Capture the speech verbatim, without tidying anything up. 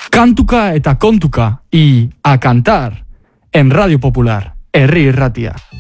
Kantuka eta kontuka, y a cantar, en Radio Popular, herri irratia.